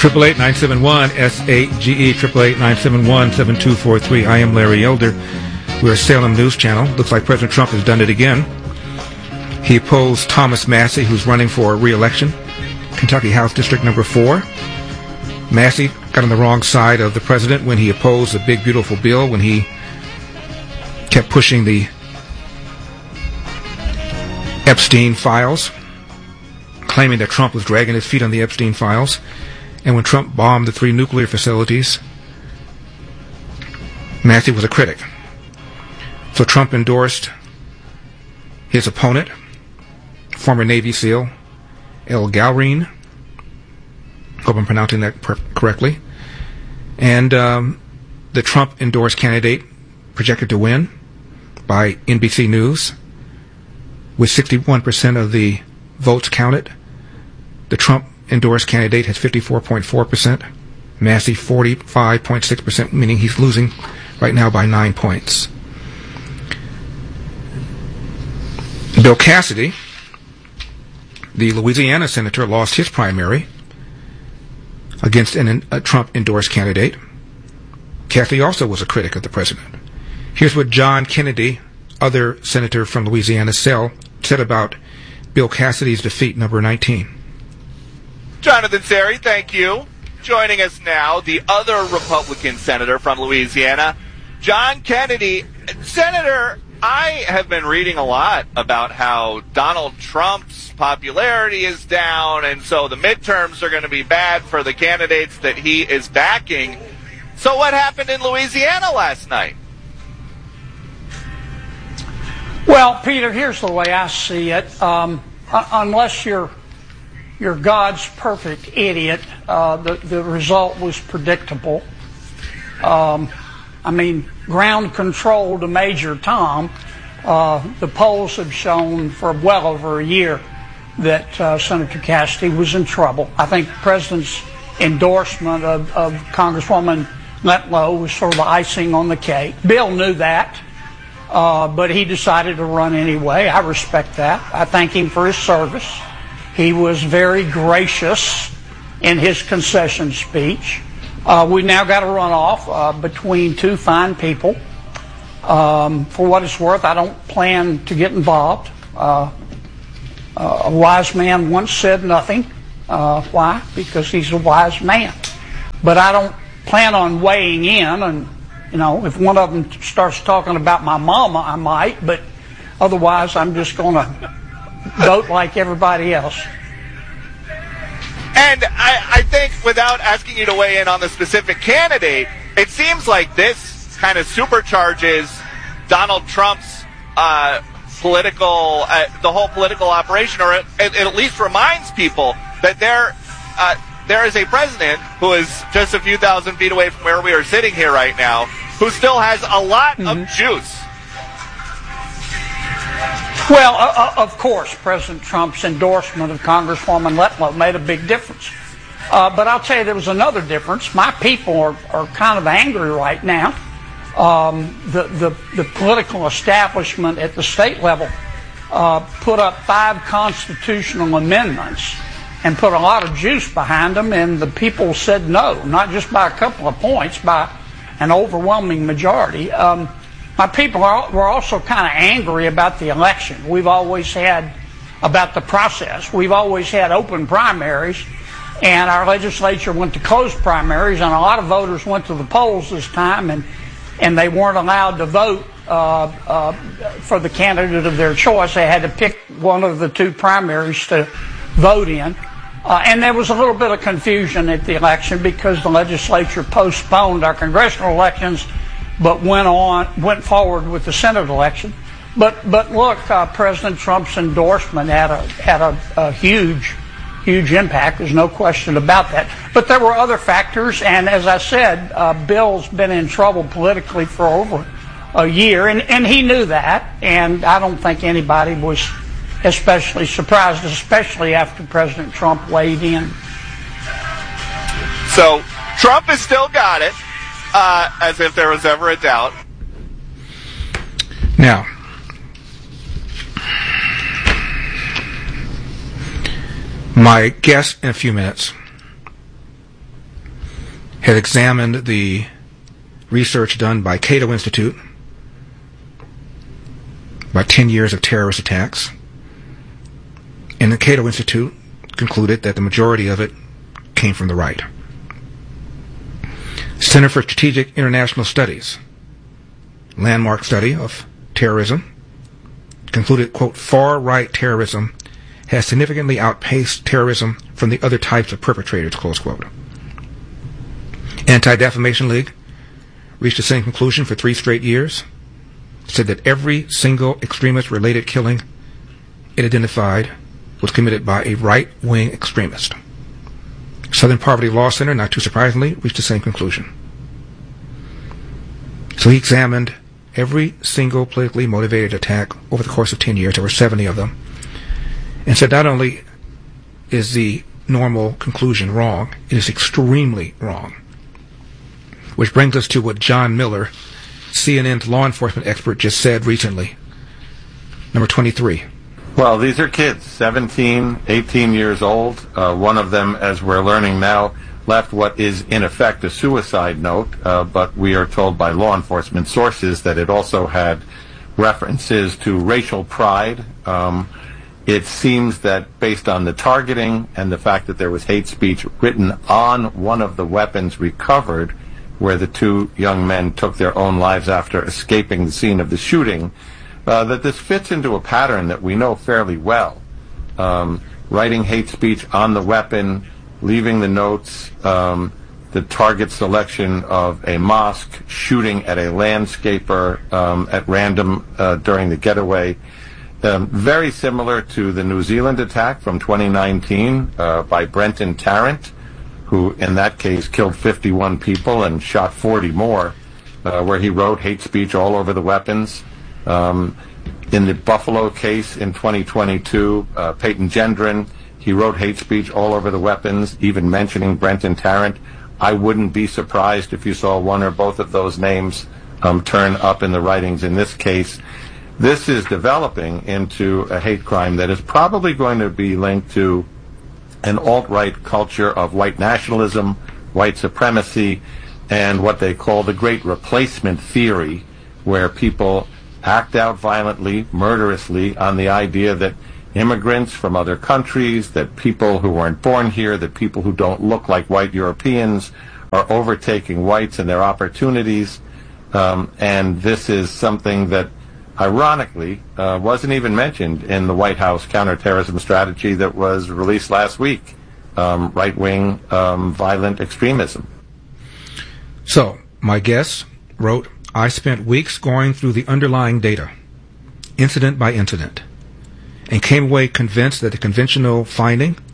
888-971-SAGE, 888-971-7243. I am Larry Elder. We're a Salem News Channel. Looks like President Trump has done it again. He opposed Thomas Massie, who's running for re-election, Kentucky House District number 4. Massie got on the wrong side of the president when he opposed the big, beautiful bill, when he kept pushing the Epstein files, claiming that Trump was dragging his feet on the Epstein files. And when Trump bombed the 3 nuclear facilities, Massie was a critic. So Trump endorsed his opponent, former Navy SEAL El Galrine. Hope I'm pronouncing that correctly. And the Trump-endorsed candidate projected to win by NBC News with 61% of the votes counted. The Trump-endorsed candidate has 54.4%. Massie 45.6%, meaning he's losing right now by 9 points. Bill Cassidy, the Louisiana senator, lost his primary against a Trump-endorsed candidate. Cassidy also was a critic of the president. Here's what John Kennedy, other senator from Louisiana, said about Bill Cassidy's defeat, number 19. Jonathan Seri, thank you. Joining us now, the other Republican senator from Louisiana, John Kennedy. Senator, I have been reading a lot about how Donald Trump's popularity is down, and so the midterms are going to be bad for the candidates that he is backing. So what happened in Louisiana last night? Well, Peter, here's the way I see it. Unless you're God's perfect idiot, the result was predictable. Ground control to Major Tom. The polls have shown for well over a year that Senator Cassidy was in trouble. I think the president's endorsement of Congresswoman Letlow was sort of the icing on the cake. Bill knew that, but he decided to run anyway. I respect that. I thank him for his service. He was very gracious in his concession speech. We now got a runoff between 2 fine people. For what it's worth, I don't plan to get involved. A wise man once said nothing. Why? Because he's a wise man. But I don't plan on weighing in, and if one of them starts talking about my mama, I might, but otherwise I'm just going to vote like everybody else. And I think, without asking you to weigh in on the specific candidate, it seems like this kind of supercharges Donald Trump's the whole political operation, or it at least reminds people that there is a president who is just a few thousand feet away from where we are sitting here right now, who still has a lot of juice. Well, of course, President Trump's endorsement of Congresswoman Letlow made a big difference. But I'll tell you, there was another difference. My people are kind of angry right now. The political establishment at the state level put up 5 constitutional amendments and put a lot of juice behind them, and the people said no, not just by a couple of points, by an overwhelming majority. My people were also kind of angry about the election. We've always had, about the process, we've always had open primaries, and our legislature went to closed primaries, and a lot of voters went to the polls this time, and they weren't allowed to vote for the candidate of their choice. They had to pick one of the 2 primaries to vote in. And there was a little bit of confusion at the election because the legislature postponed our congressional elections, but went forward with the Senate election. But look, President Trump's endorsement had a huge impact. There's no question about that. But there were other factors, and as I said, Bill's been in trouble politically for over a year, and he knew that, and I don't think anybody was especially surprised, especially after President Trump weighed in. So Trump has still got it, as if there was ever a doubt. Now, my guest in a few minutes had examined the research done by Cato Institute, about 10 years of terrorist attacks, and the Cato Institute concluded that the majority of it came from the right. Center for Strategic International Studies, landmark study of terrorism, concluded, quote, far-right terrorism has significantly outpaced terrorism from the other types of perpetrators, close quote. Anti-Defamation League reached the same conclusion for 3 straight years, said that every single extremist-related killing it identified was committed by a right-wing extremist. Southern Poverty Law Center, not too surprisingly, reached the same conclusion. So he examined every single politically motivated attack over the course of 10 years, there were 70 of them, and said not only is the normal conclusion wrong, it is extremely wrong. Which brings us to what John Miller, CNN's law enforcement expert, just said recently. Number 23. Well, these are kids, 17, 18 years old. One of them, as we're learning now, left what is in effect a suicide note, but we are told by law enforcement sources that it also had references to racial pride. It seems that based on the targeting and the fact that there was hate speech written on one of the weapons recovered, where the 2 young men took their own lives after escaping the scene of the shooting, that this fits into a pattern that we know fairly well. Writing hate speech on the weapon, leaving the notes, the target selection of a mosque, shooting at a landscaper at random during the getaway. Very similar to the New Zealand attack from 2019 by Brenton Tarrant, who in that case killed 51 people and shot 40 more, where he wrote hate speech all over the weapons. In the Buffalo case in 2022, Peyton Gendron, he wrote hate speech all over the weapons, even mentioning Brenton Tarrant. I wouldn't be surprised if you saw one or both of those names turn up in the writings in this case. This is developing into a hate crime that is probably going to be linked to an alt-right culture of white nationalism, white supremacy, and what they call the Great Replacement theory, where people act out violently, murderously, on the idea that immigrants from other countries, that people who weren't born here, that people who don't look like white Europeans are overtaking whites and their opportunities. And this is something that, ironically, wasn't even mentioned in the White House counterterrorism strategy that was released last week, right-wing violent extremism. So, my guest wrote, I spent weeks going through the underlying data, incident by incident, and came away convinced that the conventional finding